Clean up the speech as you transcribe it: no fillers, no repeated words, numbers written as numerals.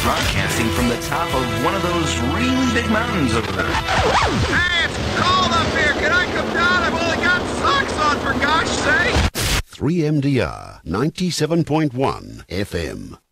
broadcasting from the top of one of those really big mountains over there. Hey, it's cold up here. Can I come down? I've only got socks on, for gosh sake. 3MDR 97.1 FM.